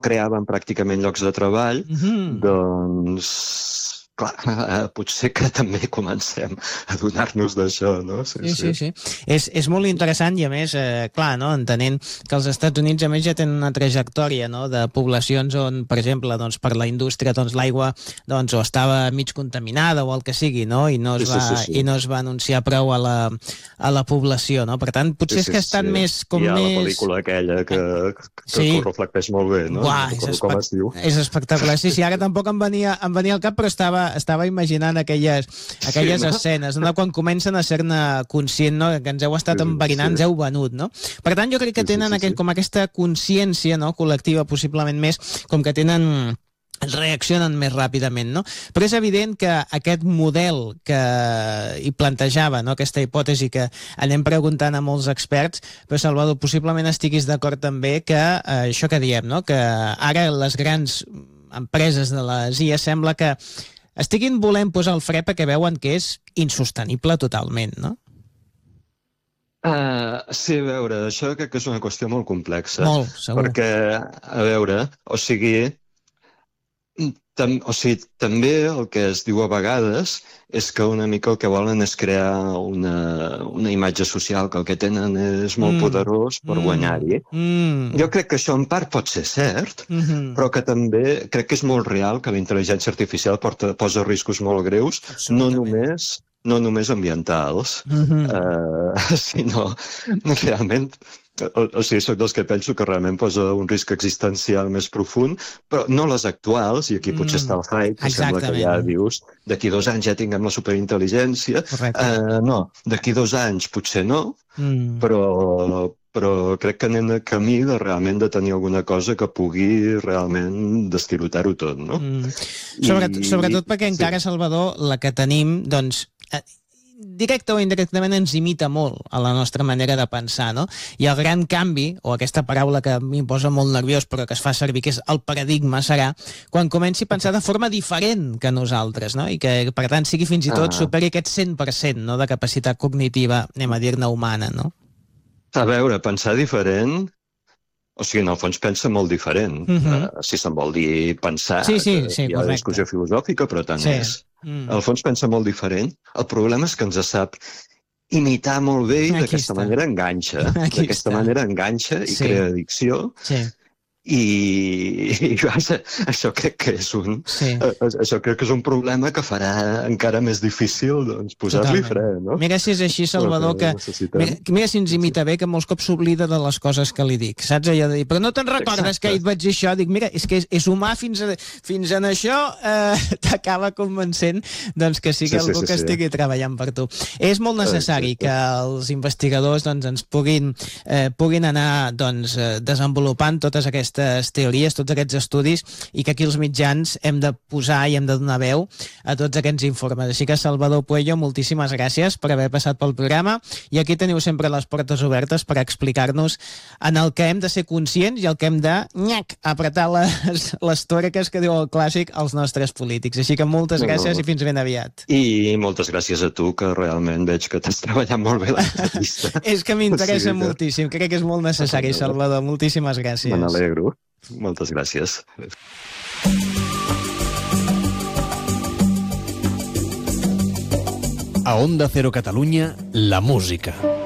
creaven pràcticament llocs de treball, doncs, clar, potser que també comencem a donar-nos d'això, no? Sí. És molt interessant i, a més, clar, no? Entenent que els Estats Units, a més, ja tenen una trajectòria, no? De poblacions on, per exemple, doncs, per la indústria, doncs, l'aigua doncs, o estava mig contaminada o el que sigui, no? I no es va anunciar prou a la població, no? Per tant, potser és que estan més... Hi ha la pel·lícula aquella que ho reflecteix molt bé, no? Uah, com es diu. És espectacular. Sí, ara tampoc em venia al cap, però estava imaginant aquelles escenes, no? Quan comencen a ser-ne conscient, no? Que ens heu estat enverinant, ens heu venut, no? Per tant, jo crec que tenen com aquesta consciència, no? Col·lectiva, possiblement més, com que reaccionen més ràpidament, no? Però és evident que aquest model que hi plantejava, no? Aquesta hipòtesi que anem preguntant a molts experts, però Salvador, possiblement estiguis d'acord també que això que diem, no? Que ara les grans empreses de les IA sembla que estiguin volent posar el fre perquè veuen que és insostenible totalment, no? Sí, a veure, això crec que és una qüestió molt complexa. Molt, segur. Perquè, a veure, també el que es diu a vegades és que una mica el que volen és crear una imatge social, que el que tenen és molt poderós per guanyar-hi. Jo crec que això en part pot ser cert, però que també crec que és molt real que la intel·ligència artificial posa riscos molt greus, no només ambientals, sinó realment... O sigui, soc dels que penso que realment posa un risc existencial més profund, però no les actuals, i aquí potser està el hype, que sembla que ja dius, d'aquí 2 anys ja tinguem la superintel·ligència. No, d'aquí 2 anys potser no, però crec que anem de camí de realment de tenir alguna cosa que pugui realment destirotar-ho tot, no? Sobretot perquè encara, Salvador, la que tenim, doncs... directe o indirectament ens imita molt a la nostra manera de pensar, no? I el gran canvi, o aquesta paraula que a mi em posa molt nerviós però que es fa servir, que és el paradigma, serà quan comenci a pensar de forma diferent que nosaltres, no? I que, per tant, sigui fins i tot superi aquest 100%, no? De capacitat cognitiva, anem a dir-ne humana, no? A veure, pensar diferent... O sigui, en el fons pensa molt diferent. Si se'n vol dir pensar, hi ha una discussió filosòfica, però tant és. Al fons pensa molt diferent. El problema és que ens sap imitar molt bé i d'aquesta manera enganxa. D'aquesta manera enganxa i crea addicció. I això crec que és un problema que farà encara més difícil doncs, posar-li fre, no? Mira si és així, Salvador, que mira si ens imita bé, que molts cops s'oblida de les coses que li dic, saps? Allò de dir, però no te'n recordes que ahir et vaig dir això? Dic, mira, és que és humà fins en això, t'acaba convencent doncs, que sigui algú que estigui treballant per tu. És molt necessari que els investigadors doncs, ens puguin anar doncs, desenvolupant totes aquestes teories, tots aquests estudis, i que aquí els mitjans hem de posar i hem de donar veu a tots aquests informes. Així que, Salvador Pueyo, moltíssimes gràcies per haver passat pel programa, i aquí teniu sempre les portes obertes per explicar-nos en el que hem de ser conscients i el que hem de apretar les tuerques, que diu el clàssic, als nostres polítics. Així que moltes gràcies i fins ben aviat. I moltes gràcies a tu, que realment veig que t'has treballat molt bé l'entrevista. És que m'interessa moltíssim, crec que és molt necessari, Salvador. Moltíssimes gràcies. Me n'alegro. Moltes gràcies. A Onda Cero Catalunya, la música.